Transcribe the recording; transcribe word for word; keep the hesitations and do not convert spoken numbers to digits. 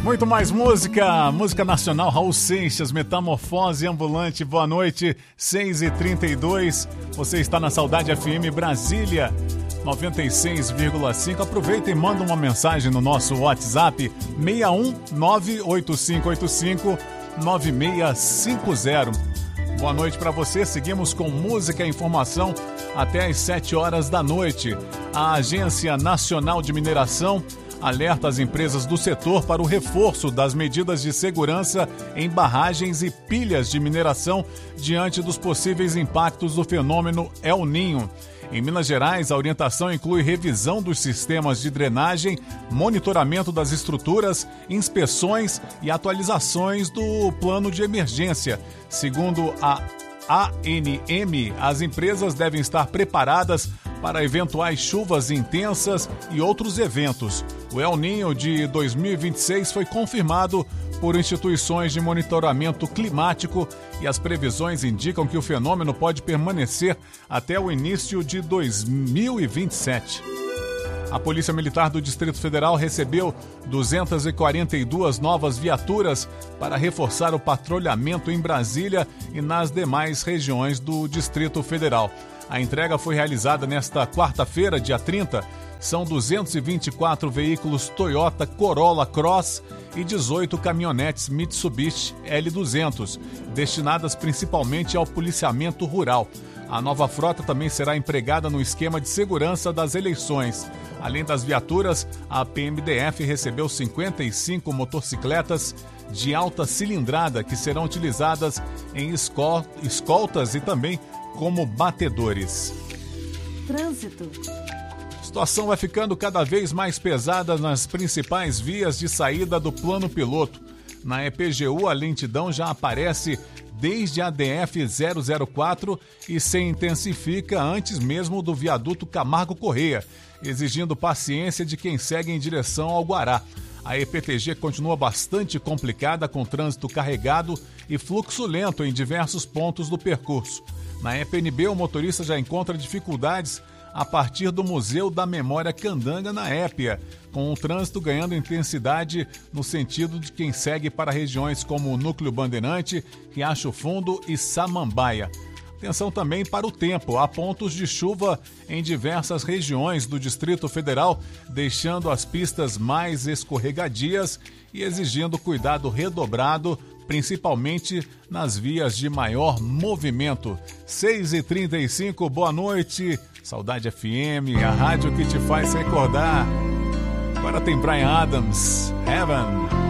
Muito mais música, música nacional, Raul Seixas, Metamorfose Ambulante, boa noite, seis e trinta e dois, você está na Saudade F M Brasília, noventa e seis vírgula cinco, aproveita e manda uma mensagem no nosso WhatsApp, seis um nove oito cinco oito cinco nove seis cinco zero. Boa noite para você, seguimos com música e informação até às sete horas da noite. A Agência Nacional de Mineração alerta as empresas do setor para o reforço das medidas de segurança em barragens e pilhas de mineração diante dos possíveis impactos do fenômeno El Niño. Em Minas Gerais, a orientação inclui revisão dos sistemas de drenagem, monitoramento das estruturas, inspeções e atualizações do plano de emergência. Segundo a A N M, as empresas devem estar preparadas para eventuais chuvas intensas e outros eventos. O El Niño de dois mil e vinte e seis foi confirmado por instituições de monitoramento climático e as previsões indicam que o fenômeno pode permanecer até o início de dois mil e vinte e sete. A Polícia Militar do Distrito Federal recebeu duzentas e quarenta e duas novas viaturas para reforçar o patrulhamento em Brasília e nas demais regiões do Distrito Federal. A entrega foi realizada nesta quarta-feira, dia trinta. São duzentos e vinte e quatro veículos Toyota Corolla Cross e dezoito caminhonetes Mitsubishi L duzentos, destinadas principalmente ao policiamento rural. A nova frota também será empregada no esquema de segurança das eleições. Além das viaturas, a P M D F recebeu cinquenta e cinco motocicletas de alta cilindrada que serão utilizadas em escol- escoltas e também como batedores. Trânsito. A situação vai ficando cada vez mais pesada nas principais vias de saída do plano piloto. Na E P G U, a lentidão já aparece desde a D F zero zero quatro e se intensifica antes mesmo do viaduto Camargo Corrêa, exigindo paciência de quem segue em direção ao Guará. A E P T G continua bastante complicada, com trânsito carregado e fluxo lento em diversos pontos do percurso. Na E P N B, o motorista já encontra dificuldades a partir do Museu da Memória Candanga na Épia, com o trânsito ganhando intensidade no sentido de quem segue para regiões como o Núcleo Bandeirante, Riacho Fundo e Samambaia. Atenção também para o tempo, há pontos de chuva em diversas regiões do Distrito Federal, deixando as pistas mais escorregadias e exigindo cuidado redobrado, principalmente nas vias de maior movimento. seis e trinta e cinco, boa noite. Saudade F M, a rádio que te faz recordar. Agora tem Bryan Adams, Heaven.